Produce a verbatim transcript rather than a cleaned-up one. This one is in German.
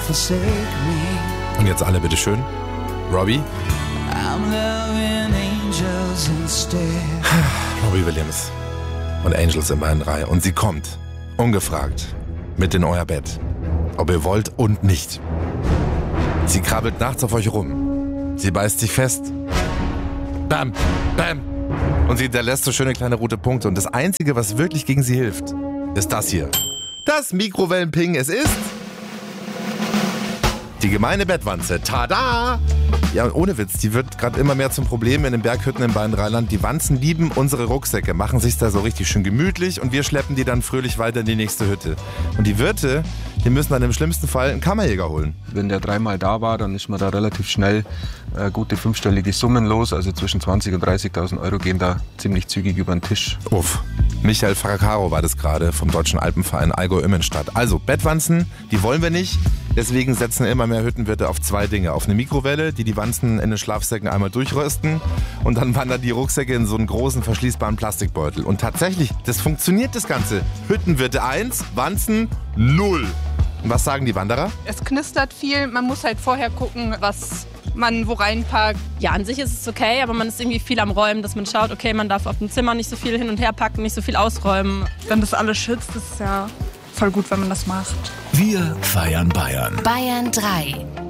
forsake me. Und jetzt alle bitteschön. Robbie. I'm loving angels instead. Robbie Williams und Angels in Bayern drei. Und sie kommt, ungefragt, mit in euer Bett. Ob ihr wollt und nicht. Sie krabbelt nachts auf euch rum. Sie beißt sich fest. Bam, bam. Und sie hinterlässt so schöne kleine rote Punkte. Und das Einzige, was wirklich gegen sie hilft, ist das hier. Das Mikrowellenping. Es ist die gemeine Bettwanze. Tada! Ja, und ohne Witz, die wird gerade immer mehr zum Problem in den Berghütten in Bayern-Dreiland. Die Wanzen lieben unsere Rucksäcke, machen sich da so richtig schön gemütlich und wir schleppen die dann fröhlich weiter in die nächste Hütte. Und die Wirte, die müssen dann im schlimmsten Fall einen Kammerjäger holen. Wenn der dreimal da war, dann ist man da relativ schnell äh, gute fünfstellige Summen los. Also zwischen zwanzigtausend und dreißigtausend Euro gehen da ziemlich zügig über den Tisch. Uff. Michael Faracaro war das gerade vom Deutschen Alpenverein Allgäu-Immenstadt. Also Bettwanzen, die wollen wir nicht. Deswegen setzen immer mehr Hüttenwirte auf zwei Dinge. Auf eine Mikrowelle, die die Wanzen in den Schlafsäcken einmal durchrösten. Und dann wandern die Rucksäcke in so einen großen verschließbaren Plastikbeutel. Und tatsächlich, das funktioniert das Ganze. Hüttenwirte eins, Wanzen null. Und was sagen die Wanderer? Es knistert viel, man muss halt vorher gucken, was man wo reinpackt. Ja, an sich ist es okay, aber man ist irgendwie viel am Räumen, dass man schaut, okay, man darf auf dem Zimmer nicht so viel hin und her packen, nicht so viel ausräumen. Wenn das alles schützt, ist es ja voll gut, wenn man das macht. Wir feiern Bayern. Bayern drei.